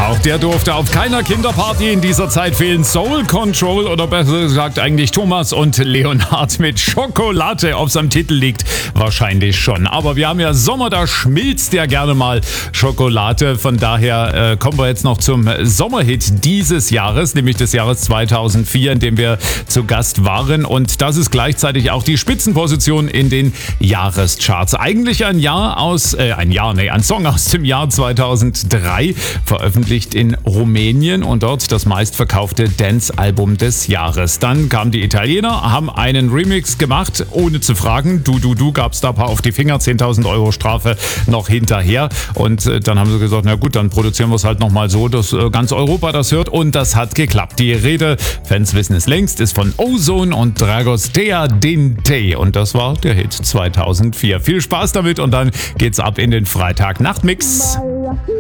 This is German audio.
auch der durfte auf keiner Kinderparty in dieser Zeit fehlen. Soul Control oder besser gesagt eigentlich Thomas und Leonhard mit Schokolade. Ob es am Titel liegt, wahrscheinlich schon. Aber wir haben ja Sommer, da schmilzt ja gerne mal Schokolade. Von daher kommen wir jetzt noch zum Sommerhit dieses Jahres, nämlich des Jahres 2004, in dem wir zu Gast waren. Und das ist gleichzeitig auch die Spitzenposition in den Jahrescharts. Eigentlich ein Song aus dem Jahr 2003, veröffentlicht in Rumänien und dort das meistverkaufte Dance-Album des Jahres. Dann kamen die Italiener, haben einen Remix gemacht, ohne zu fragen. Du gab's da ein paar auf die Finger, 10.000 Euro Strafe noch hinterher. Und dann haben sie gesagt, na gut, dann produzieren wir es halt nochmal so, dass ganz Europa das hört. Und das hat geklappt. Die Rede, Fans wissen es längst, ist von Ozone und Dragostea Dinte. Und das war der Hit 2004. Viel Spaß damit und dann geht's ab in den Freitag-Nachtmix.